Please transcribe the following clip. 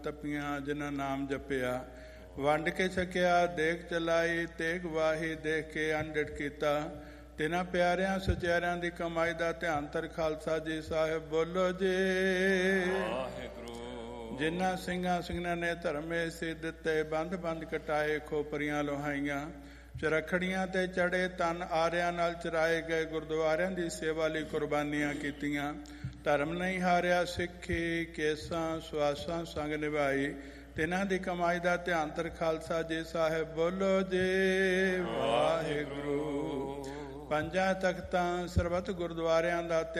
ਤਪੀਆਂ ਜਿਨ੍ਹਾਂ ਨਾਮ ਜਪਿਆ। ਵੰਡ ਕੇ ਛਕਿਆ ਦੇਖ ਚਲਾਈ, ਤੇਗ ਵਾਹੀ ਦੇਖ ਕੇ ਅਨਡਿਠ ਕੀਤਾ। ਤਿਨਾਂ ਪਿਆਰਿਆਂ ਸੁਚਿਆਰਿਆਂ ਦੀ ਕਮਾਈ ਦਾ ਧਿਆਨ ਧਰ ਖਾਲਸਾ ਜੀ ਸਾਹਿਬ ਬੋਲੋ ਜੀ। ਜਿਨ੍ਹਾਂ ਸਿੰਘਾਂ ਸਿੰਘਾਂ ਨੇ ਧਰਮੇ ਸੀ ਦਿੱਤੇ, ਬੰਦ ਬੰਦ ਕਟਾਏ, ਖੋਪਰੀਆਂ ਲੋਹਾਈਆਂ, ਚਰਖੜੀਆਂ ਤੇ ਚੜੇ ਤਨ ਆਰਿਆਂ ਨਾਲ ਚਰਾਏ ਗਏ, ਗੁਰਦੁਆਰਿਆਂ ਦੀ ਸੇਵਾ ਲਈ ਕੁਰਬਾਨੀਆਂ ਕੀਤੀਆਂ। ਧਰਮ ਨਹੀਂ ਹਾਰਿਆ, ਸਿੱਖੀ ਕੇਸਾਂ ਸਵਾਸਾਂ ਸੰਗ ਨਿਭਾਈ। ਤਿਨਾਂ ਦੀ ਕਮਾਈ ਦਾ ਧਿਆਨ ਧਰ ਖਾਲਸਾ ਜੀ ਸਾਹਿਬ ਬੋਲੋ ਜੀ ਵਾਹਿਗੁਰੂ। ਪੰਜਾਂ ਤਖਤਾਂ ਸਰਬੱਤ ਗੁਰਦੁਆਰਿਆਂ ਦਾ